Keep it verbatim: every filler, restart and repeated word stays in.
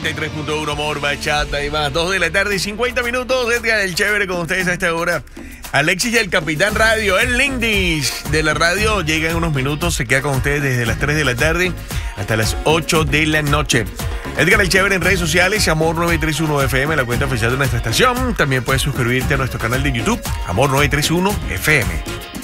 noventa y tres punto uno Amor, Bachata y más. dos de la tarde y cincuenta minutos. Edgar el Chévere con ustedes a esta hora. Alexis y el Capitán Radio, el Lindis de la radio, llega en unos minutos. Se queda con ustedes desde las tres de la tarde hasta las ocho de la noche. Edgar el Chévere en redes sociales, Amor nueve tres uno F M, la cuenta oficial de nuestra estación. También puedes suscribirte a nuestro canal de YouTube, Amor nueve tres uno F M.